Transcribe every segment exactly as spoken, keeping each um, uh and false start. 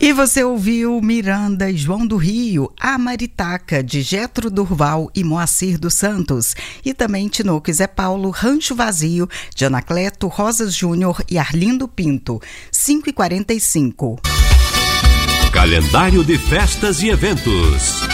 E você ouviu Miranda e João do Rio, A Maritaca, de Getro Durval e Moacir dos Santos. E também Tinoco e Zé Paulo, Rancho Vazio, de Anacleto, Rosas Júnior e Arlindo Pinto. cinco e quarenta e cinco. Calendário de festas e eventos.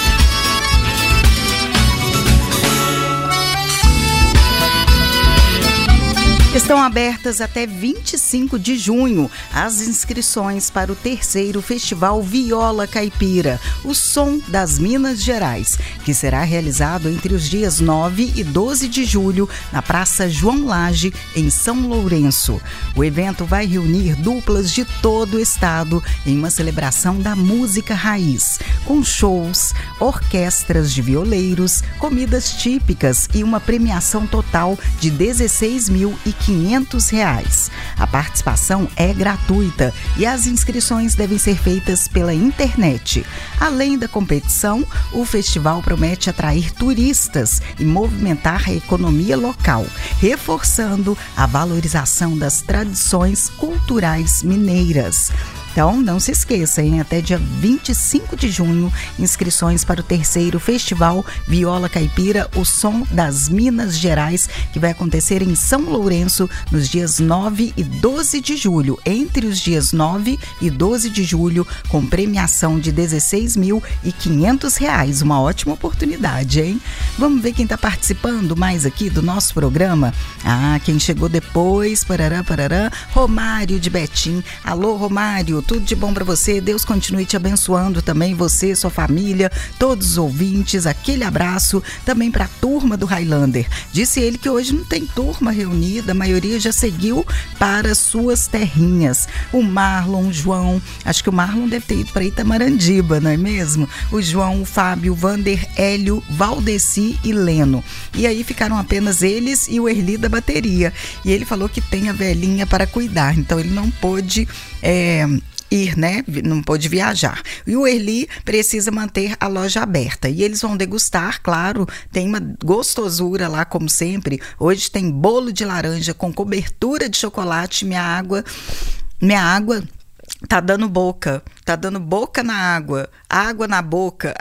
Estão abertas até vinte e cinco de junho as inscrições para o terceiro Festival Viola Caipira, o Som das Minas Gerais, que será realizado entre os dias nove e doze de julho na Praça João Lage, em São Lourenço. O evento vai reunir duplas de todo o estado em uma celebração da música raiz, com shows, orquestras de violeiros, comidas típicas e uma premiação total de dezesseis mil e quinhentos reais. A participação é gratuita e as inscrições devem ser feitas pela internet. Além da competição, o festival promete atrair turistas e movimentar a economia local, reforçando a valorização das tradições culturais mineiras. Então, não se esqueça, hein? Até dia vinte e cinco de junho, inscrições para o terceiro Festival Viola Caipira, o Som das Minas Gerais, que vai acontecer em São Lourenço nos dias nove e doze de julho. Entre os dias nove e doze de julho, com premiação de dezesseis mil e quinhentos reais. Uma ótima oportunidade, hein? Vamos ver quem está participando mais aqui do nosso programa? Ah, quem chegou depois, parará, parará, Romário de Betim. Alô, Romário. Tudo de bom para você, Deus continue te abençoando também, você, sua família, todos os ouvintes, aquele abraço também para a turma do Highlander. Disse ele que hoje não tem turma reunida, a maioria já seguiu para suas terrinhas. O Marlon, o João, acho que o Marlon deve ter ido para Itamarandiba, não é mesmo? O João, o Fábio, o Vander, Hélio, Valdeci e Leno. E aí ficaram apenas eles e o Erli da bateria. E ele falou que tem a velhinha para cuidar, então ele não pôde... É, ir, né? Não pôde viajar. E o Erli precisa manter a loja aberta. E eles vão degustar, claro, tem uma gostosura lá, como sempre. Hoje tem bolo de laranja com cobertura de chocolate. Minha água, minha água tá dando boca. Tá dando boca na água, água na boca,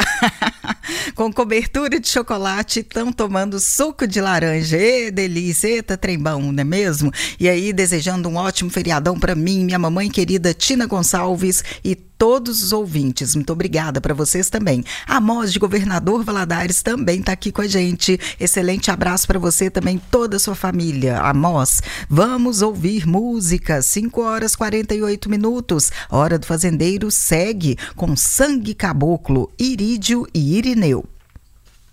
com cobertura de chocolate, estão tomando suco de laranja. Ê, delícia, eita, trem bom, não é mesmo? E aí, desejando um ótimo feriadão para mim, minha mamãe querida Tina Gonçalves e todos os ouvintes. Muito obrigada para vocês também. A Amós de Governador Valadares também está aqui com a gente. Excelente abraço para você também, toda a sua família. Amós, vamos ouvir música. cinco horas e quarenta e oito minutos. Hora do Fazendeiro segue com Sangue Caboclo, Irídio e Irineu.